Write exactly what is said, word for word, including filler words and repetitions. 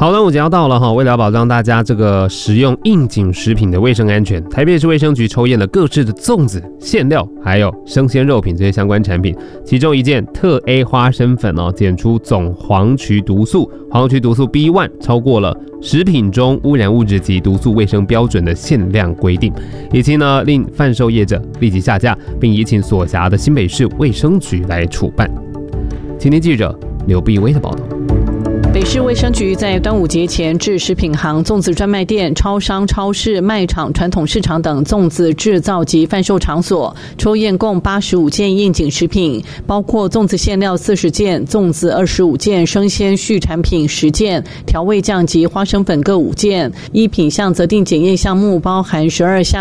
好，端午节要到了哈，为了保障大家这个食用应景食品的卫生安全，台北市卫生局抽验了各式的粽子、馅料，还有生鲜肉品这些相关产品，其中一件特 A 花生粉哦，检出总黄曲毒素、黄曲毒素 B 一 超过了食品中污染物质及毒素卫生标准的限量规定，以及呢令贩售业者立即下架，并移请所辖的新北市卫生局来处办。今天记者刘碧威的报道。 北市卫生局在端午节前至食品行、粽子专卖店、超商、超市、卖场、传统市场等粽子制造及贩售场所抽验共八十五件应景食品，包括粽子馅料四十件、粽子二十五件、生鲜畜产品十件、调味酱及花生粉各五件。依品项择定检验项目，包含十二项